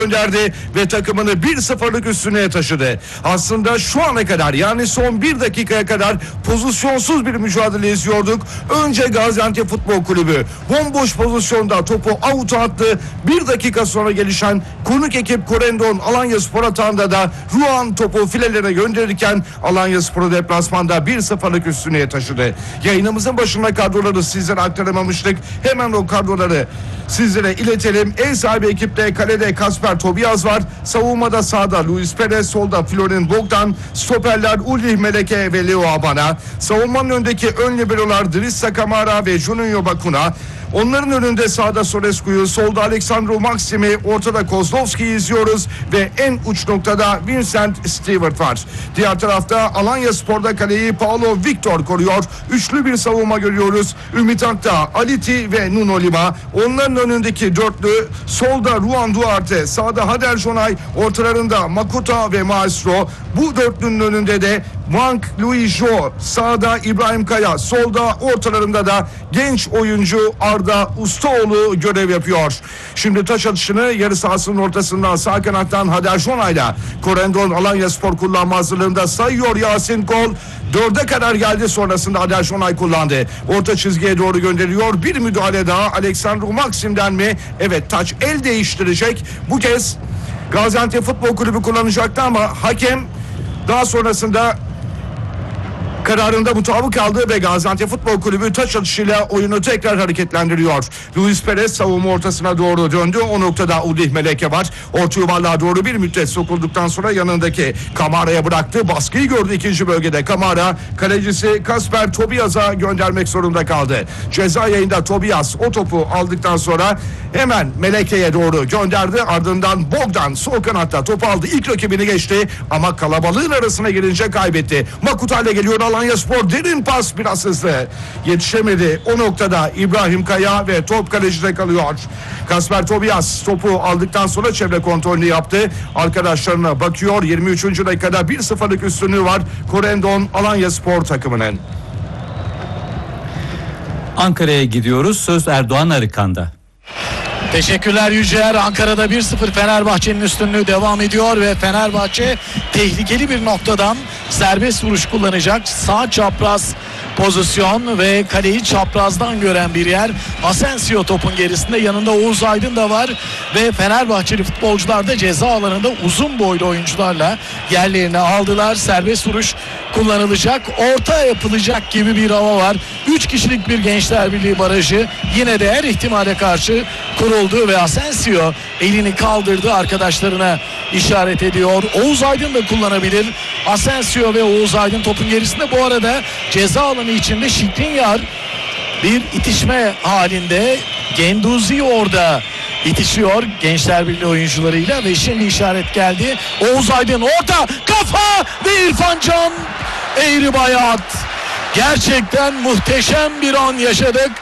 gönderdi ve takımını 1-0'lık üstüne taşıdı. Aslında şu ana kadar, yani son 1 dakikaya kadar pozisyonsuz bir mücadele izliyorduk. Önce Gaziantep Futbol Kulübü bomboş pozisyonda topu avuta attı. 1 dakika sonra gelişen konuk ekip Corendon Alanyaspor atağında da Ruan topu filelerine gönderirken Alanyaspor'u deplasmanda 1-0'lık üstüne taşıdı. Yayınımızın başında kadroları sizlere aktaramamıştık. Hemen o kadroları sizlere iletelim. Ev sahibi ekipte kalede Kasper Tobias var. Savunmada sağda Luis Perez, solda Florin Bogdan, stoperler Ulrich Meleke ve Leo Abana. Savunmanın öndeki ön liberolar Drissa Kamara ve Juninho Bakuna. Onların önünde sağda Sorescu'yu, solda Alexandru Maxim'i, ortada Kozlovski'yi izliyoruz ve en uç noktada Vincent Stewart var. Diğer tarafta Alanyaspor'da kaleyi Paulo Victor koruyor. Üçlü bir savunma görüyoruz. Ümit Akta, Aliti ve Nuno Lima. Onların önündeki dörtlü, solda Ruan Duarte, sağda Hader Jonay, ortalarında Makuta ve Maestro. Bu dörtlünün önünde de Wang Louis-Jo, sağda İbrahim Kaya, solda ortalarında da genç oyuncu Arda Ustaoğlu görev yapıyor. Şimdi taç atışını yarı sahasının ortasından sağ kanattan Hader Jonay'la Corendon Alanyaspor kullanma hazırlığında sayıyor Yasin Kol. 4'e kadar geldi, sonrasında Hader Jonay kullandı. Orta çizgiye doğru gönderiyor. Bir müdahale daha Alexandru Maxim'den mi? Evet, taç el değiştirecek. Bu kez Gaziantep Futbol Kulübü kullanacaktı ama hakem daha sonrasında kararında mutabık kaldı ve Gaziantep Futbol Kulübü taç atışıyla oyunu tekrar hareketlendiriyor. Luis Perez savunma ortasına doğru döndü. O noktada Ulrich Meleke var. Orta yuvarlığa doğru bir müddet sokulduktan sonra yanındaki Kamara'ya bıraktı. Baskıyı gördü ikinci bölgede. Kamara kalecisi Kasper Tobias'a göndermek zorunda kaldı. Ceza yayında Tobias o topu aldıktan sonra hemen Meleke'ye doğru gönderdi. Ardından Bogdan sol kanatta topu aldı. İlk rakibini geçti ama kalabalığın arasına girince kaybetti. Makuta ile geliyor Alanyaspor, derin pas biraz hızlı. Yetişemedi. O noktada İbrahim Kaya ve top kalecide kalıyor. Kasper Tobias topu aldıktan sonra çevre kontrolünü yaptı. Arkadaşlarına bakıyor. 23. dakikada 1-0'lık üstünlüğü var Corendon Alanyaspor takımının. Ankara'ya gidiyoruz. Söz Erdoğan Arıkan'da. Teşekkürler Yücel. Ankara'da 1-0 Fenerbahçe'nin üstünlüğü devam ediyor ve Fenerbahçe tehlikeli bir noktadan serbest vuruş kullanacak. Sağ çapraz pozisyon ve kaleyi çaprazdan gören bir yer. Asensio topun gerisinde, yanında Oğuz Aydın da var ve Fenerbahçeli futbolcular da ceza alanında uzun boylu oyuncularla yerlerini aldılar. Serbest vuruş kullanılacak, orta yapılacak gibi bir hava var. 3 kişilik bir Gençler Birliği barajı yine de her ihtimale karşı kuruldu ve Asensio elini kaldırdı, arkadaşlarına işaret ediyor. Oğuz Aydın da kullanabilir. Asensio ve Oğuz Aydın topun gerisinde. Bu arada ceza alanı içinde Şikrinyar bir itişme halinde. Genduzi orada itişiyor Gençler Birliği oyuncularıyla ve şimdi işaret geldi. Oğuz Aydın orta, kafa ve İrfan Can Eğribayat. Gerçekten muhteşem bir an yaşadık.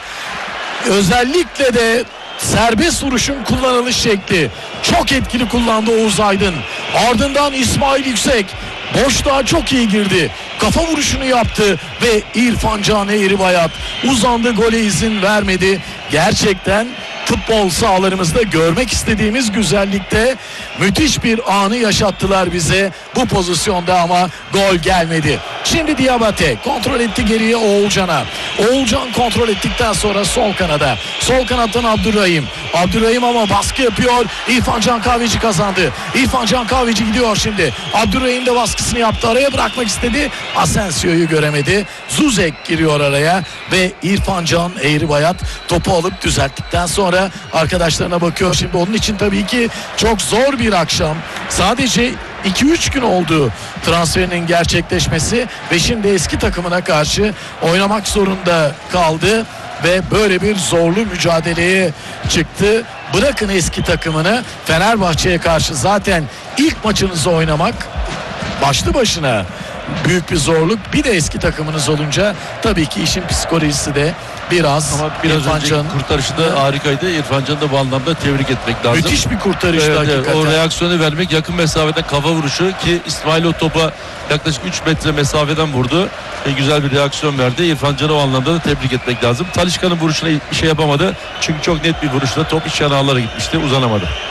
Özellikle de serbest vuruşun kullanılış şekli çok etkili kullandı Oğuz Aydın. Ardından İsmail Yüksek boşluğa çok iyi girdi. Kafa vuruşunu yaptı ve İrfan Can Eğribayat uzandı, gole izin vermedi. Gerçekten futbol sahalarımızda görmek istediğimiz güzellikte müthiş bir anı yaşattılar bize bu pozisyonda ama gol gelmedi. Şimdi Diabate kontrol etti geriye Oğulcan'a. Oğulcan kontrol ettikten sonra sol kanada. Sol kanattan Abdurrahim. Abdurrahim ama baskı yapıyor. İrfan Can Kahveci kazandı. İrfan Can Kahveci gidiyor şimdi. Abdurrahim de baskısını yaptı. Araya bırakmak istedi. Asensio'yu göremedi. Zuzek giriyor araya ve İrfan Can Eğribayat topu alıp düzelttikten sonra arkadaşlarına bakıyor. Şimdi onun için tabii ki çok zor bir akşam. Sadece 2-3 gün oldu transferinin gerçekleşmesi ve şimdi eski takımına karşı oynamak zorunda kaldı ve böyle bir zorlu mücadeleye çıktı. Bırakın eski takımını, Fenerbahçe'ye karşı zaten ilk maçınızı oynamak başlı başına büyük bir zorluk. Bir de eski takımınız olunca tabii ki işin psikolojisi de biraz. Ama biraz önceki kurtarışı da harikaydı. İrfan Can'ı da bu anlamda tebrik etmek lazım. Müthiş bir kurtarıştı hakikaten. O reaksiyonu vermek, yakın mesafeden kafa vuruşu ki İsmail o topa yaklaşık 3 metre mesafeden vurdu. Güzel bir reaksiyon verdi. İrfan Can'ı o anlamda da tebrik etmek lazım. Talisca'nın vuruşuna bir şey yapamadı. Çünkü çok net bir vuruşla top iç yanağlara gitmişti. Uzanamadı.